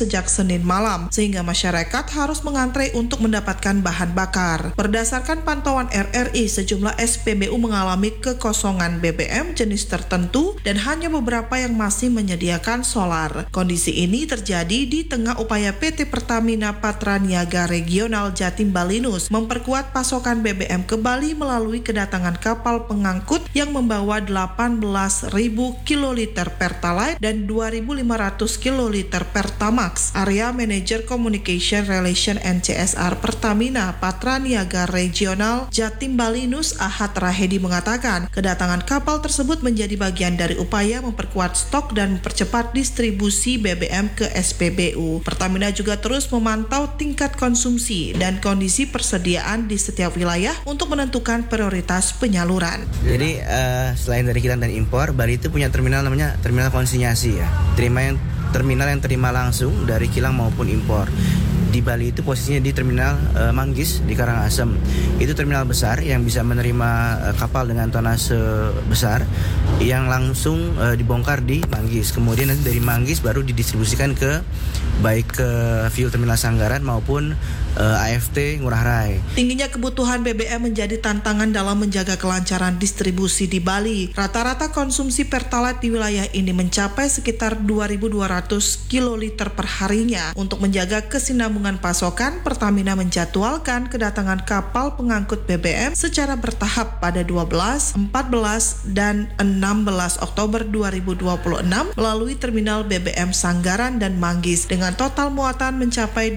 sejak Senin malam, sehingga masyarakat harus mengantre untuk mendapatkan bahan bakar. Berdasarkan pantauan RRI, sejumlah SPBU mengalami kekosongan BBM jenis tertentu dan hanya beberapa yang masih menyediakan solar. Kondisi ini terjadi di tengah upaya PT Pertamina Patraniaga Regional Jatim Balinus memperkuat pasokan BBM ke Bali melalui kedatangan kapal pengangkut yang membawa 18.000 kiloliter Pertalite dan 2.500 kiloliter Pertamax. Area Manager Communication Relation and CSR Pertamina Patraniaga Regional Jatim Balinus Ahad Rahedi mengatakan, kedatangan kapal tersebut menjadi bagian dari upaya memperkuat stok dan mempercepat distribusi BBM ke SPBU. Pertamina juga terus memantau tingkat konsumsi dan kondisi persediaan di setiap wilayah untuk menentukan prioritas penyaluran. Jadi selain dari kilang dan impor, Bali itu punya terminal namanya terminal konsinyasi ya. Terminal yang terima langsung dari kilang maupun impor. Di Bali itu posisinya di terminal Manggis di Karangasem. Itu terminal besar yang bisa menerima kapal dengan tonase besar yang langsung dibongkar di Manggis. Kemudian nanti dari Manggis baru didistribusikan ke baik ke fuel terminal Sanggaran maupun AFT Ngurah Rai. Tingginya kebutuhan BBM menjadi tantangan dalam menjaga kelancaran distribusi di Bali. Rata-rata konsumsi Pertalite di wilayah ini mencapai sekitar 2.200 kiloliter per harinya. Untuk menjaga kesinambungan pasokan, Pertamina menjadwalkan kedatangan kapal pengangkut BBM secara bertahap pada 12, 14, dan 16 Oktober 2026 melalui terminal BBM Sanggaran dan Manggis dengan total muatan mencapai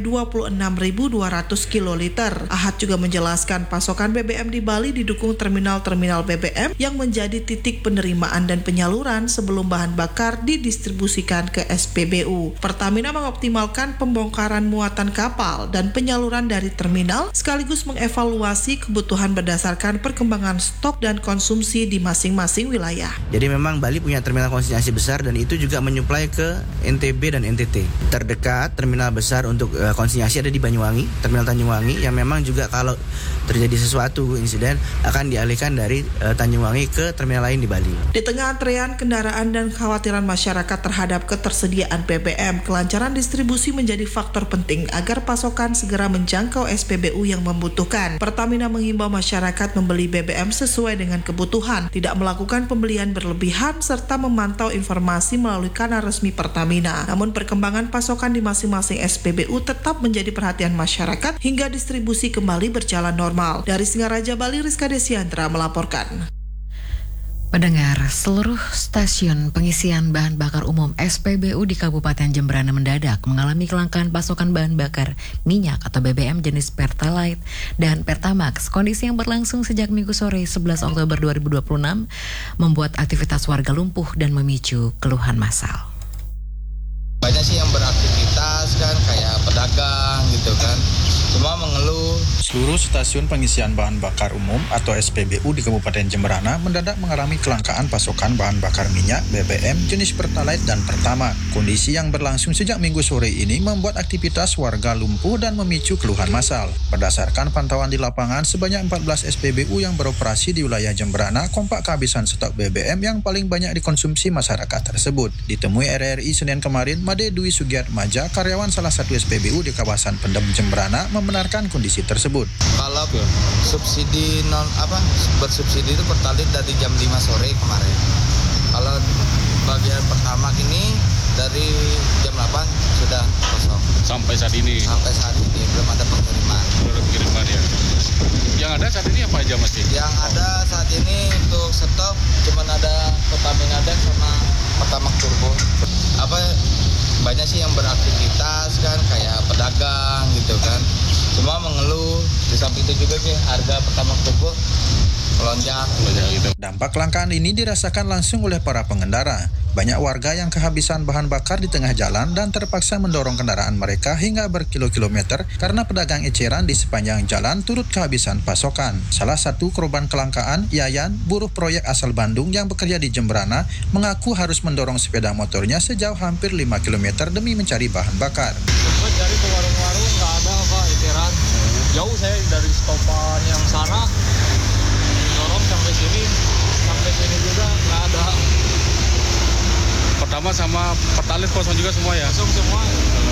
26.200 kiloliter. Ahad juga menjelaskan pasokan BBM di Bali didukung terminal-terminal BBM yang menjadi titik penerimaan dan penyaluran sebelum bahan bakar didistribusikan ke SPBU. Pertamina mengoptimalkan pembongkaran muatan kapal dan penyaluran dari terminal sekaligus mengevaluasi kebutuhan berdasarkan perkembangan stok dan konsumsi di masing-masing wilayah. Jadi memang Bali punya terminal konsinyasi besar dan itu juga menyuplai ke NTB dan NTT. Terdekat terminal besar untuk konsinyasi ada di Banyuwangi, terminal Tanjungwangi, yang memang juga kalau terjadi sesuatu insiden akan dialihkan dari Tanjungwangi ke terminal lain di Bali. Di tengah antrean kendaraan dan kekhawatiran masyarakat terhadap ketersediaan BBM, kelancaran distribusi menjadi faktor penting agar pasokan segera menjangkau SPBU yang membutuhkan. Pertamina menghimbau masyarakat membeli BBM sesuai dengan kebutuhan, tidak melakukan pembelian berlebihan, serta memantau informasi melalui kanal resmi Pertamina. Namun perkembangan pasokan di masing-masing SPBU tetap menjadi perhatian masyarakat hingga distribusi kembali berjalan normal. Dari Singaraja, Bali, Rizka Desiandra melaporkan. Pendengar, seluruh stasiun pengisian bahan bakar umum SPBU di Kabupaten Jemberana mendadak mengalami kelangkaan pasokan bahan bakar minyak atau BBM jenis Pertalite dan Pertamax. Kondisi yang berlangsung sejak Minggu sore 11 Oktober 2026 membuat aktivitas warga lumpuh dan memicu keluhan massal. Banyak sih yang beraktivitas kan, kayak pedagang gitu kan, semua mengeluh. Seluruh stasiun pengisian bahan bakar umum atau SPBU di Kabupaten Jemberana mendadak mengalami kelangkaan pasokan bahan bakar minyak BBM jenis Pertalite dan Pertamax. Kondisi yang berlangsung sejak Minggu sore ini membuat aktivitas warga lumpuh dan memicu keluhan massal. Berdasarkan pantauan di lapangan, sebanyak 14 SPBU yang beroperasi di wilayah Jemberana kompak kehabisan stok BBM yang paling banyak dikonsumsi masyarakat tersebut. Ditemui RRI Senin kemarin, Made Dwi Sugiatmaja, karyawan salah satu SPBU di kawasan Pendem Jemberana, membenarkan kondisi tersebut. Kalau subsidi bersubsidi itu Pertalite dari jam 5 sore kemarin. Kalau bagian Pertamax ini dari jam 8 sudah kosong. Sampai saat ini Belum ada pengiriman. Ya. Yang ada saat ini apa aja Mas? Yang ada saat ini untuk stok cuma ada Pertamina Dex sama Pertamax Turbo. Banyak sih yang beraktivitas kan, kayak pedagang gitu kan, semua mengeluh. Di samping itu juga sih harga Pertamax Turbo melonjak gitu. Dampak kelangkaan ini dirasakan langsung oleh para pengendara. Banyak warga yang kehabisan bahan bakar di tengah jalan dan terpaksa mendorong kendaraan mereka hingga berkilo-kilometer karena pedagang eceran di sepanjang jalan turut kehabisan pasokan. Salah satu korban kelangkaan, Yayan, buruh proyek asal Bandung yang bekerja di Jemberana, mengaku harus mendorong sepeda motornya sejauh hampir 5 km demi mencari bahan bakar. Sempat cari ke warung-warung, nggak ada Pak, eceran. Jauh saya dari stopan yang sana, dorong sampai sini juga nggak ada. Pertama sama Pertalite kosong juga semua ya? Kosong semua.